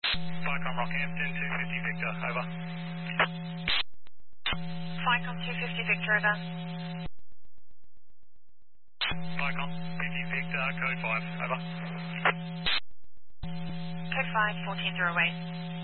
Vicom Rockhampton, 250 Victor, over. Vicom 250 Victor, over. Vicom 50 Victor, code 5, over. Code 5, 1408.